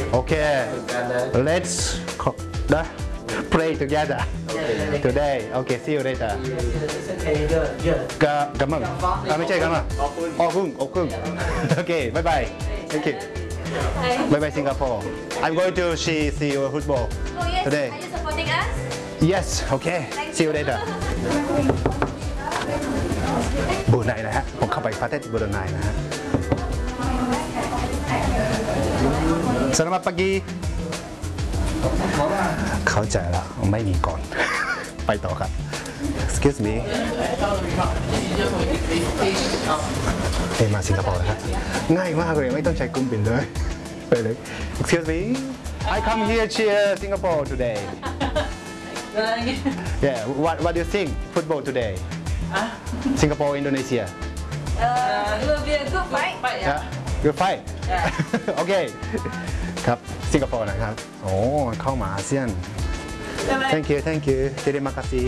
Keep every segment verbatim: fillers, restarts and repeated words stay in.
Okay, let's play together today. Okay, see you later. กะกะมังอ่ะไม่ใช่กะมังออพึ่งออพึ่ง Okay, bye bye. Thank you. Bye bye Singapore. I'm going to see see your football today. Are you supporting us? Yes. Okay. See you later. บูไนนะฮะผมเข้าไปประเทศบูไนนะฮะ Selamat pagi เข้าใจแล้วไม่มีก่อน ไปต่อครับ Excuse me เอ้มาสิงคโปร์นะครับง่ายมากเลยไม่ต้องใช้กุ้งบินเลยไปเลย Excuse me I come here cheer Singapore today Yeah what what do you think football today Singapore Indonesia Uh, it will be a good fight. Yeah good fight Okay ครับสิงคโปร์นะครับโอ้เข้ามาอาเซียน Thank you Thank you เจเดมาคาซี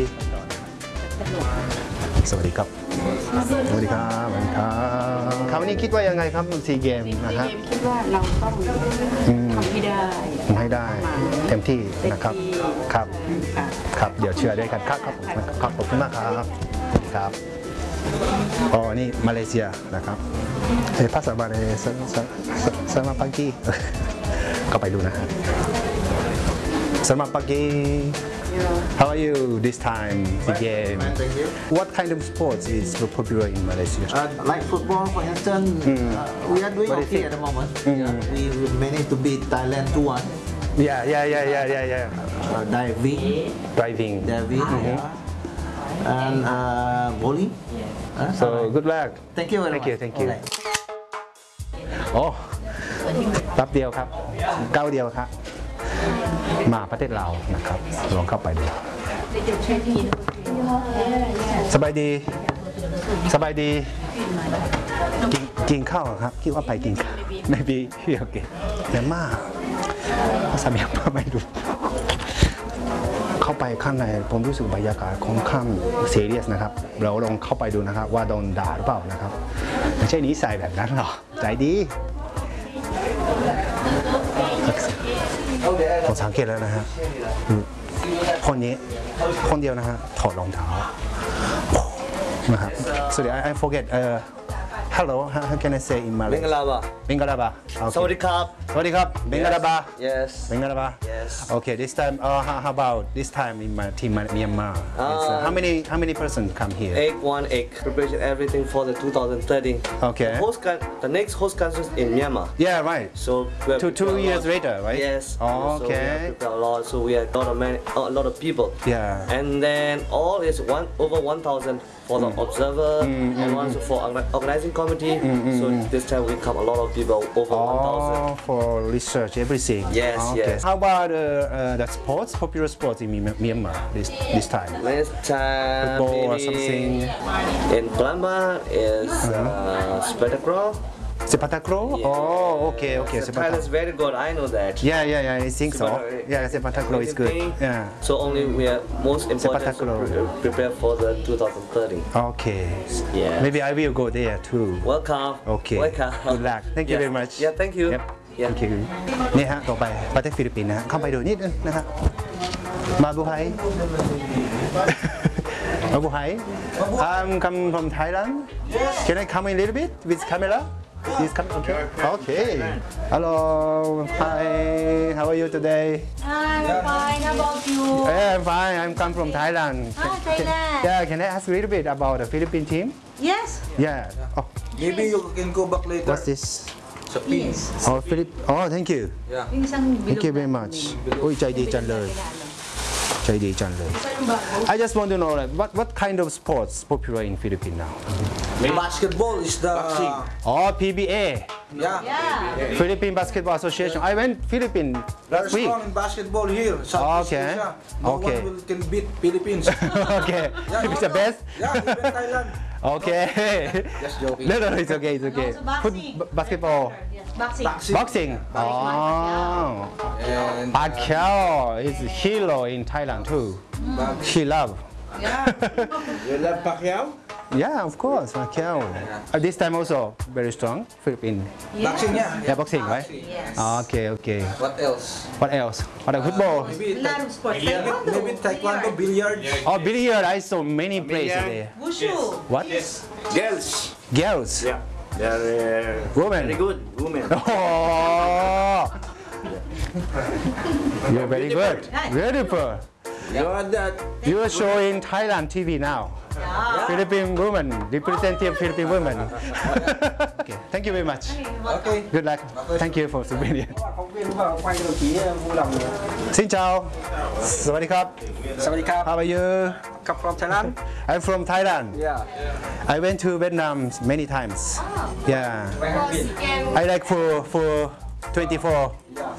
สวัสดีครับสวัสดีครับสวัสดีครับคราวนี้คิดว่ายังไงครับซีเกมนะฮะคิดว่าเราต้องทำให้ได้ให้ได้เต็มที่นะครับครับครับเดี๋ยวเชื่อด้วยกันครับครับขอบคุณมากครับครับอ๋อนี่มาเลเซียนะครับเฮ้ยภาษาบาลีสสมาปังกี้ก็ไปดูนะฮะสมาปังกี้ How are you this time the game What kind of sports is popular in Malaysia Uh, like football, for instance, mm. uh, we are doing What okay at the moment. Mm. Yeah, we managed to beat Thailand two one. Yeah yeah yeah yeah yeah yeah Uh, diving, Driving diving, yeah. and uh, bowling. Uh, So good luck Thank you very Thank much. you Thank you Alright. โอ้แป๊บเดียวครับเก้าเดียวครับมาประเทศเรานะครับลองเข้าไปดูสบายดีสบายดีกินกินข้าวครับคิดว่าไปกินข้าวไม่บีโอเคเมียนมาภาษาเมียนมาไม่รู้เข้าไปข้างในผมรู้สึกบรรยากาศค่อนข้างซีเรียสนะครับเราลองเข้าไปดูนะครับว่าโดนด่าหรือเปล่านะครับไม่ใช่นิสัยแบบนั้นหรอกใจดีผมสังเกตแล้วนะฮะคนนี้คนเดียวนะฮะถอดรองเท้านะครับ sorry I I forget เอ่อ hello how can I say in Malay Bengalaba Bengalaba สวัสดีครับสวัสดีครับ Bengalaba Yes Bengalaba Yes Okay this time uh, how how about this time in my team Myanmar It's, uh, how many how many person come here Egg one egg preparation everything for the two thousand thirteen Okay. the, host coun- the next host country is in Myanmar Yeah right so we have two two prepared a years lot. later right Yes Oh, so we okay have prepared a lot so we have a lot of many, a lot of people Yeah and then all is one over one thousand for the observer and one for orga- organizing committee so this time we come a lot of people over one thousand Oh, for research, everything. Yes, okay. yes. How about uh, uh, the sports, popular sports in Myanmar- Myanmar this this time? Next time Football or maybe something? in Palembang is uh, Spectacle. Sepak takraw? Yeah. Oh, okay, okay. The Sepak Thailand is takraw. very good. I know that. Yeah, yeah, yeah. I think so. Sepak- Yeah, sepak takraw is good. Thing. Yeah. So only we are most important to takraw. pre- prepare for the two thousand thirty. Okay. Yes. Maybe I will go there too. Welcome. Okay. Welcome. Good luck. Thank you Yeah. very much. Yeah, thank you. Yep. Yeah. Thank you. นี่ฮะต่อไปประเทศฟิลิปปินส์นะฮะเข้าไปดูนิดนึงนะครับมาบุไฮ มาบุไฮ I'm come from Thailand. Can I come in a little bit with camera? Please come. Okay. Okay. Hello. Hi. How are you today? Hi, I'm fine. How about you? Yeah, I'm fine. I'm come from Thailand. Ah, Thailand. Yeah. Can I ask a little bit about the Philippine team? Yes. Yeah. Oh, Maybe you can go back later. what's this? Sa pin. Oh, Philip. Oh, thank you. Yung isang Thank you very much. อุ้ยใจดีจังเลย ใจดีจังเลย I just want to know like what what kind of sports popular in Philippines now? Basketball is the Oh, P B A. yeah. Yeah. Philippine Basketball Association. I went Philippines They're last week. strong in basketball here. Southeast Okay. Asia. No Okay. one will, can beat Philippines. Okay. Yeah, It's no, the no. best. Yeah, even Thailand. Okay. Just joking. No, no, no, it's okay, it's okay. Also boxing. Foot- basketball. Boxing. Boxing. Boxing. Oh. And Pacquiao is a hero in Thailand too. He love. you love Pacquiao? Yeah, of course, Raquel. Uh, this time also very strong, Philippines. Boxing ya. Yeah, boxing, right? Yes. Okay, okay. What else? What else? What about football? Maybe Laru sport. Taekwondo. maybe taekwondo, billiards. Oh, billiard. I saw many places there. Wushu. What? Girls. Girls. Yeah. They're uh, Women. very good women. Oh, you're very good. Nice. Beautiful. You are that. You are showing Thailand T V now. Yeah. Philippine women, representative Philippine women. Okay, thank you very much. Okay. Good luck. Thank you for souvenir. Phóng viên vào quay cái đồng chí vui lòng. Xin chào. Sawadee krap. Sawadee How are you? Come from Thailand. I'm from Thailand. Yeah. I went to Vietnam many times. Yeah. Where have you been? I like for for twenty-four.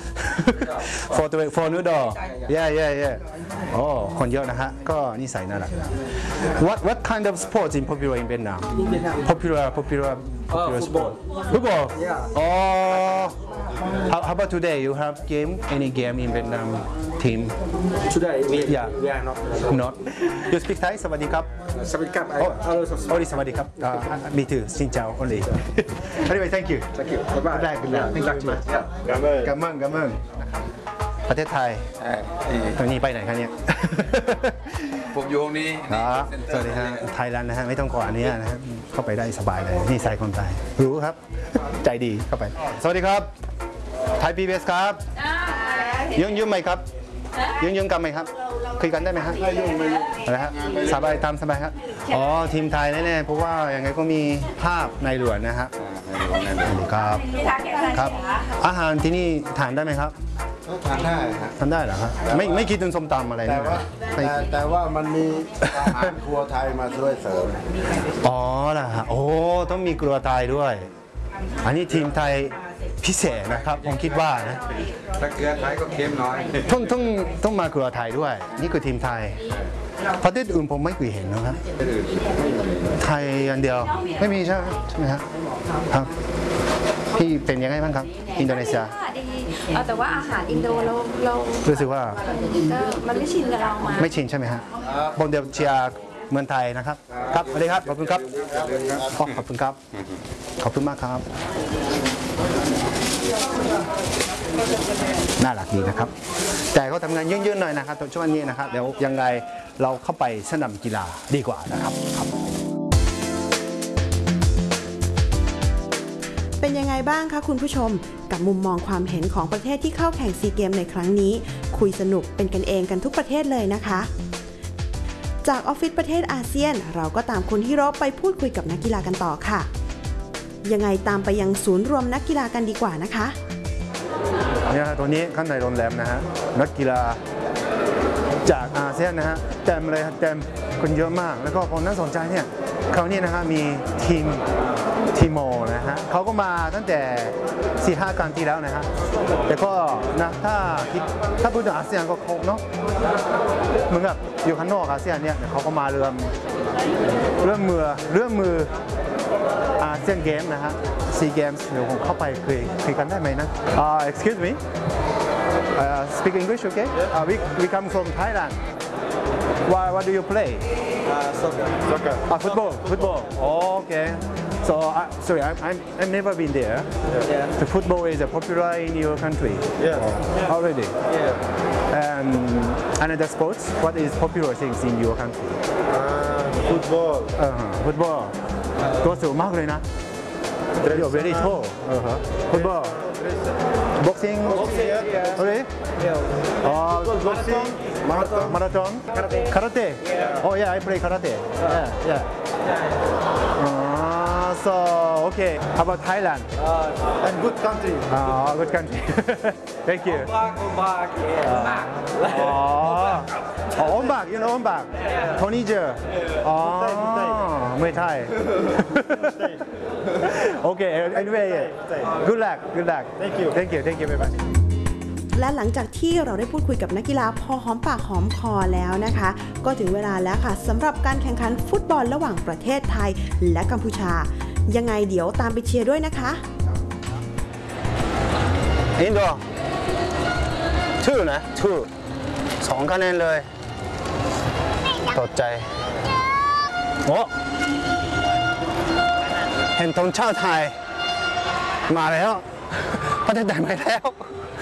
for the for noodle. Yeah, yeah, yeah. โอ้คนเยอะนะฮะก็นิสัยน่ารัก What what kind of sports in popular in Vietnam? Popular popular popular sport. Football. Yeah. Oh. How, how about today? You have game? Any game in Vietnam team? Today we Yeah. we are not. Not. You speak Thai? สวัสดีครับ Sawadee krap. Oh, only สวัสดีครับ uh, me too ซินเจ้า only anyway thank you Thank you. Bye bye. good luck good luck thank you very much กำเนิดกัมมังกัมมังประเทศไทยตรงนี้ไปไหนครับเนี่ยผมอยู่ตรงนี้อ๋อสวัสดีฮะไทยแลนด์นะฮะไม่ต้องขออันนี้นะฮะเข้าไปได้สบายเลยนี่ใส่คนไทยรู้ครับ ใจดีเข้าไป สวัสดีครับไทยพีบีเอสครับยืงยืงไหมครับยืงยืงกันไหมครับคุยกันได้ไหมครับไม่ยุ่งไม่ยุ่งอะไรฮะสบายตามสบายครับอ๋อทีมไทยแน่ๆเพราะว่ายังไงก็มีภาพในหลวงนะฮะสวัสดีครับครับ อาหารที่นี่ทานได้ไหมครับทานได้ฮะทานได้เหรอครับไม่ไม่คิดถึงส้มตำอะไรแต่นะว่าไม่แต่แต่ว่ามันมีอาหารครัวไทยมาช่วยเสริมอ๋อล่ะฮะโอ้ต้องมีครัวไทยด้วย อันนี้ทีมไทยพิเศษนะครับผมคิดว่านะถ้าเกลือไทยก็เค็มน้อยต้องต้องต้องมาครัวไทยด้วย นี่คือทีมไทยประเทศอื่นผมไม่เคยเห็นนะครับไทยอันเดียวไม่มีใช่ไหมใช่ไหมครับครับพี่เป็นยังไงบ้างครับอินโดนีเซียดีเออแต่ว่าอาหารอินโดเราเรารู้สึกว่าก็มันไม่ชินกับเรามาไม่ชินใช่ไหมฮะผมเดียวเชียร์เมืองไทยนะครับครับสวัสดีครับขอบคุณครับอ๋อขอบคุณครับขอบคุณมากครับน่ารักดีนะครับ แต่เขาทำงานยืนๆหน่อยนะครับตอนช่วงนี้นะครับเดี๋ยวยังไงเราเข้าไปสนามกีฬาดีกว่านะครับครับเป็นยังไงบ้างคะคุณผู้ชมกับมุมมองความเห็นของประเทศที่เข้าแข่งซีเกมในครั้งนี้คุยสนุกเป็นกันเองกันทุกประเทศเลยนะคะจากออฟฟิศประเทศอาเซียนเราก็ตามคุณฮิโร่ไปพูดคุยกับนักกีฬากันต่อค่ะยังไงตามไปยังศูนย์รวมนักกีฬากันดีกว่านะคะเนี่ยตัวนี้ข้างในโรงแรมนะฮะนักกีฬาจากอาเซียนนะฮะเต็มเลยเต็มคนเยอะมากแล้วก็คนน่าสนใจเนี่ยเขานี่นะฮะมีทีมทีโมนะฮะเขาก็มาตั้งแต่ สี่ห้า กันที่แล้วนะฮะแต่ก็นะถ้าถ้าพูดถึงอาเซียนก็คงเนาะเหมือนกับอยู่ข้างนอกอาเซียนเนี่ยเขาก็มาเริ่มเริ่มมือเริ่มมืออาเซียนเกมนะฮะซีเกมเดี๋ยวผมเข้าไปคุยคุยกันได้ไหมนะ uh, excuse me uh, speak English okay uh, we we come from Thailand what what do you play Uh, soccer. soccer uh, football football oh, okay so uh, sorry I I'm I've never been there Yeah. the football is popular in your country Yeah. already Yeah. and another sports what is popular things in your country Uh, football. เออฟุตบอลตัวสูงมากเลยนะ You're very tall เออฮะฟุตบอล boxing Boxing. Yeah. okay Yeah. อ๋อ Boxing. Marathon. marathon karate oh yeah I play karate yeah yeah uh, so okay how about Thailand Uh, and good country. oh good country thank you Back, back, yeah. Back. อ๋ออ๋ออมบักยูโนอมบักโทนี่เจออ๋อไม่ใช่ โอเค anyway good luck good luck Thank you. thank you thank you very much และหลังจากที่เราได้พูดคุยกับนักกีฬาพอหอมปากหอมคอแล้วนะคะ ก็ถึงเวลาแล้วค่ะสำหรับการแข่งขันฟุตบอลระหว่างประเทศไทยและกัมพูชายังไงเดี๋ยวตามไปเชียร์ด้วยนะคะอินโดชื่อนะชื่อสองคะแนนเลยตกใจโอ้เห็นธงชาติไทยมาแล้วประเทศไทยมาแล้ว